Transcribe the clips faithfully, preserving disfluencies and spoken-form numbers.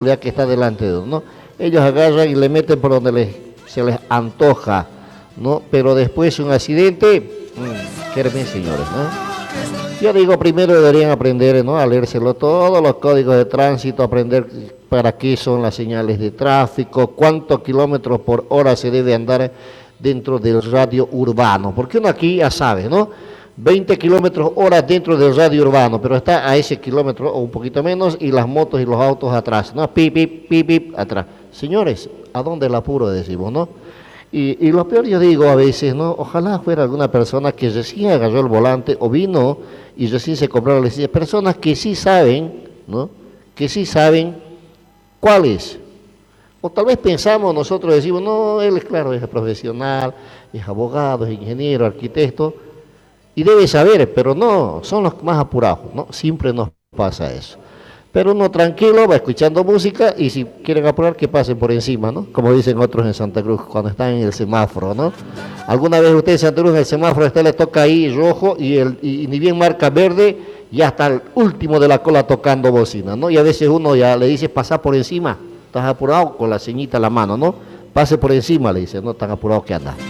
que está delante de uno, ¿no? Ellos agarran y le meten por donde les, se les antoja, ¿no? Pero después un accidente, mmm, quermen señores, ¿no? Yo digo, primero deberían aprender, ¿no?, a leérselo todos los códigos de tránsito, aprender para qué son las señales de tráfico, cuántos kilómetros por hora se debe andar dentro del radio urbano, porque uno aquí ya sabe, ¿no? veinte kilómetros hora dentro del radio urbano, pero está a ese kilómetro o un poquito menos y las motos y los autos atrás, ¿no? Pip, pip, pip, pip, atrás. Señores, ¿a dónde el apuro decimos, no? Y, y lo peor yo digo a veces, ¿no? Ojalá fuera alguna persona que recién agarró el volante o vino y recién se compró la licencia. Personas que sí saben, ¿no? Que sí saben cuál es. O tal vez pensamos, nosotros decimos, no, él es claro, es profesional, es abogado, es ingeniero, arquitecto, y debe saber, pero no, son los más apurados, ¿no? Siempre nos pasa eso. Pero uno tranquilo, va escuchando música y si quieren apurar, que pasen por encima, ¿no? Como dicen otros en Santa Cruz, cuando están en el semáforo, ¿no? Alguna vez usted en Santa Cruz en el semáforo, a usted le toca ahí rojo y, el, y ni bien marca verde, ya está el último de la cola tocando bocina, ¿no? Y a veces uno ya le dice, pasa por encima, estás apurado con la ceñita en la mano, ¿no? Pase por encima, le dice, no tan apurado que anda.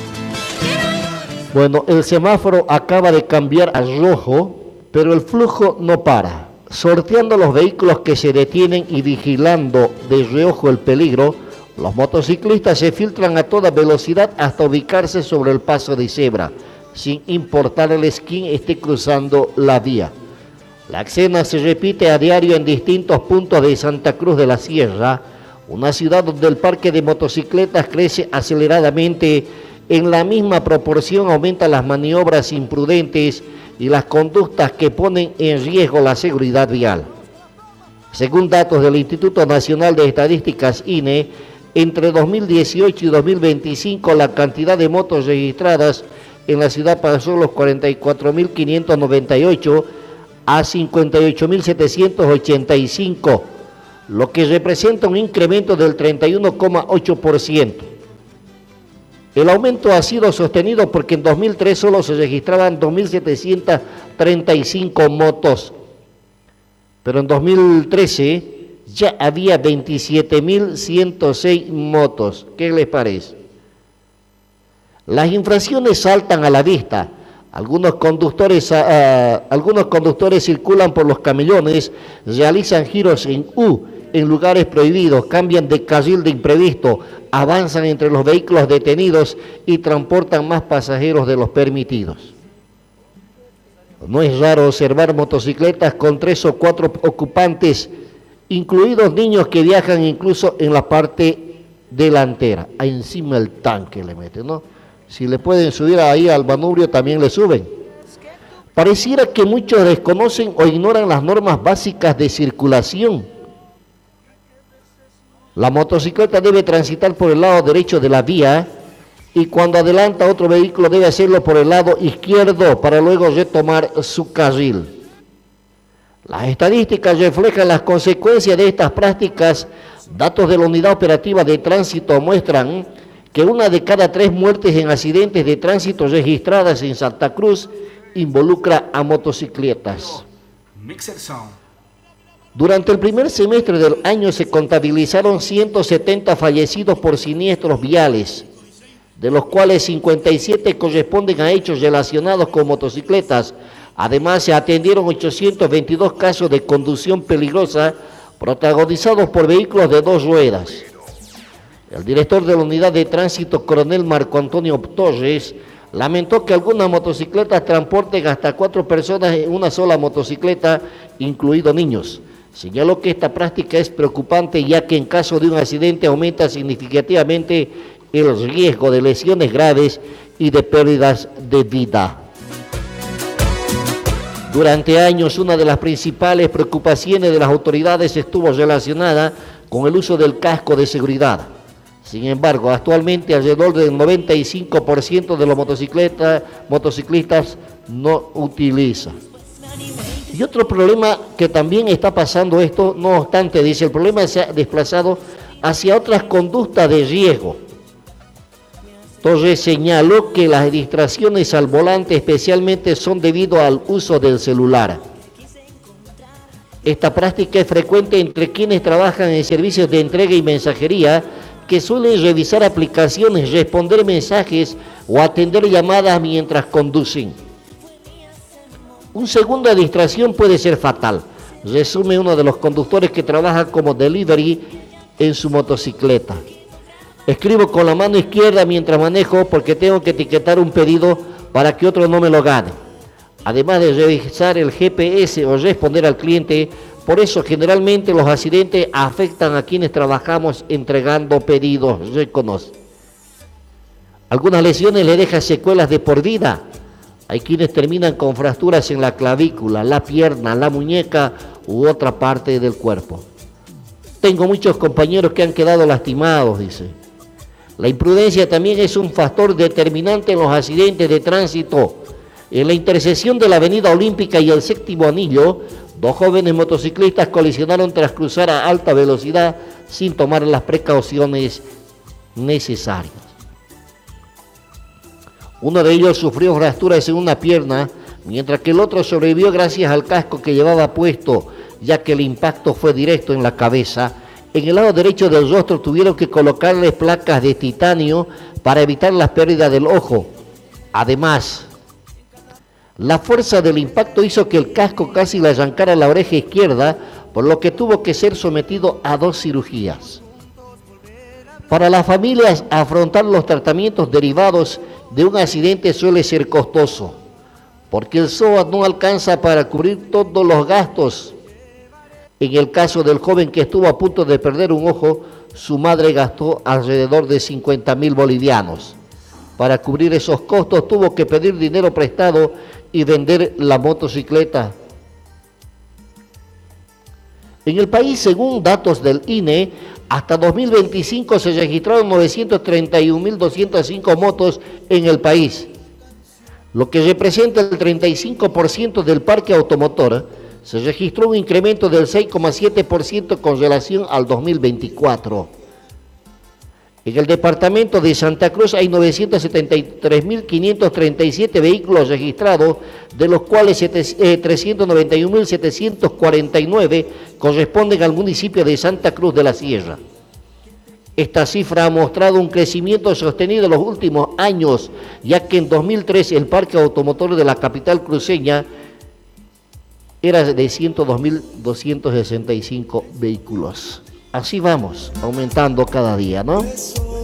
Bueno, el semáforo acaba de cambiar a rojo, pero el flujo no para. Sorteando los vehículos que se detienen y vigilando de reojo el peligro, los motociclistas se filtran a toda velocidad hasta ubicarse sobre el paso de cebra, sin importarles quién esté cruzando la vía. La escena se repite a diario en distintos puntos de Santa Cruz de la Sierra, una ciudad donde el parque de motocicletas crece aceleradamente. En la misma proporción aumentan las maniobras imprudentes y las conductas que ponen en riesgo la seguridad vial. Según datos del Instituto Nacional de Estadísticas I N E, entre dos mil dieciocho y dos mil veinticinco la cantidad de motos registradas en la ciudad pasó los cuarenta y cuatro mil quinientos noventa y ocho a cincuenta y ocho mil setecientos ochenta y cinco, lo que representa un incremento del treinta y uno coma ocho por ciento. El aumento ha sido sostenido porque en dos mil tres solo se registraban dos mil setecientos treinta y cinco motos, pero en dos mil trece ya había veintisiete mil ciento seis motos. ¿Qué les parece? Las infracciones saltan a la vista. Algunos conductores, uh, algunos conductores circulan por los camellones, realizan giros en U en lugares prohibidos, cambian de carril de imprevisto, avanzan entre los vehículos detenidos y transportan más pasajeros de los permitidos. No es raro observar motocicletas con tres o cuatro ocupantes, incluidos niños que viajan incluso en la parte delantera, ahí encima el tanque le meten, ¿no? Si le pueden subir ahí al manubrio también le suben. Pareciera que muchos desconocen o ignoran las normas básicas de circulación. La motocicleta debe transitar por el lado derecho de la vía y cuando adelanta otro vehículo debe hacerlo por el lado izquierdo para luego retomar su carril. Las estadísticas reflejan las consecuencias de estas prácticas. Datos de la Unidad Operativa de Tránsito muestran que una de cada tres muertes en accidentes de tránsito registradas en Santa Cruz involucra a motocicletas. Durante el primer semestre del año se contabilizaron ciento setenta fallecidos por siniestros viales, de los cuales cincuenta y siete corresponden a hechos relacionados con motocicletas. Además, se atendieron ochocientos veintidós casos de conducción peligrosa protagonizados por vehículos de dos ruedas. El director de la Unidad de Tránsito, coronel Marco Antonio Torres, lamentó que algunas motocicletas transporten hasta cuatro personas en una sola motocicleta, incluidos niños. Señaló que esta práctica es preocupante ya que en caso de un accidente aumenta significativamente el riesgo de lesiones graves y de pérdidas de vida. Durante años, una de las principales preocupaciones de las autoridades estuvo relacionada con el uso del casco de seguridad. Sin embargo, actualmente alrededor del noventa y cinco por ciento de los motocicletas, motociclistas no utilizan. Y otro problema que también está pasando esto, no obstante, dice, el problema se ha desplazado hacia otras conductas de riesgo. Torres señaló que las distracciones al volante especialmente son debido al uso del celular. Esta práctica es frecuente entre quienes trabajan en servicios de entrega y mensajería, que suelen revisar aplicaciones, responder mensajes o atender llamadas mientras conducen. Un segundo de distracción puede ser fatal, resume uno de los conductores que trabaja como delivery en su motocicleta. Escribo con la mano izquierda mientras manejo porque tengo que etiquetar un pedido para que otro no me lo gane. Además de revisar el G P S o responder al cliente, por eso generalmente los accidentes afectan a quienes trabajamos entregando pedidos, reconoce. Algunas lesiones le dejan secuelas de por vida. Hay quienes terminan con fracturas en la clavícula, la pierna, la muñeca u otra parte del cuerpo. Tengo muchos compañeros que han quedado lastimados, dice. La imprudencia también es un factor determinante en los accidentes de tránsito. En la intersección de la Avenida Olímpica y el Séptimo Anillo, dos jóvenes motociclistas colisionaron tras cruzar a alta velocidad sin tomar las precauciones necesarias. Uno de ellos sufrió fracturas en una pierna, mientras que el otro sobrevivió gracias al casco que llevaba puesto, ya que el impacto fue directo en la cabeza. En el lado derecho del rostro tuvieron que colocarle placas de titanio para evitar la pérdida del ojo. Además, la fuerza del impacto hizo que el casco casi le arrancara la oreja izquierda, por lo que tuvo que ser sometido a dos cirugías. Para las familias, afrontar los tratamientos derivados de un accidente suele ser costoso, porque el S O A no alcanza para cubrir todos los gastos. En el caso del joven que estuvo a punto de perder un ojo, su madre gastó alrededor de cincuenta mil bolivianos. Para cubrir esos costos tuvo que pedir dinero prestado y vender la motocicleta. En el país, según datos del I N E, hasta dos mil veinticinco se registraron novecientas treinta y una mil doscientas cinco motos en el país, lo que representa el treinta y cinco por ciento del parque automotor. Se registró un incremento del seis coma siete por ciento con relación al dos mil veinticuatro. En el departamento de Santa Cruz hay novecientos setenta y tres mil quinientos treinta y siete vehículos registrados, de los cuales trescientos noventa y un mil setecientos cuarenta y nueve corresponden al municipio de Santa Cruz de la Sierra. Esta cifra ha mostrado un crecimiento sostenido en los últimos años, ya que en dos mil tres el parque automotor de la capital cruceña era de ciento dos mil doscientos sesenta y cinco vehículos. Así vamos, aumentando cada día, ¿no?